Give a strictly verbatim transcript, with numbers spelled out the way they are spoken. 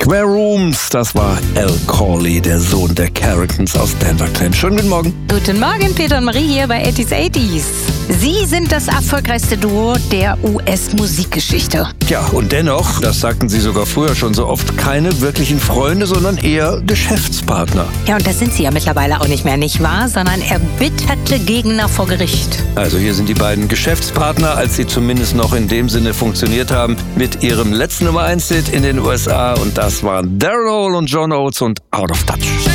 Square Rooms, das war Al Corley, der Sohn der Carringtons aus Denver Glen. Schönen guten Morgen. Guten Morgen, Peter und Marie hier bei achtziger achtziger. Sie sind das erfolgreichste Duo der U S-Musikgeschichte. Ja, und dennoch, das sagten sie sogar früher schon so oft, keine wirklichen Freunde, sondern eher Geschäftspartner. Ja, und das sind sie ja mittlerweile auch nicht mehr, nicht wahr? Sondern erbitterte Gegner vor Gericht. Also hier sind die beiden Geschäftspartner, als sie zumindest noch in dem Sinne funktioniert haben, mit ihrem letzten Nummer eins Hit in den U S A. Und das waren Daryl Hall und John Oates und Out of Touch.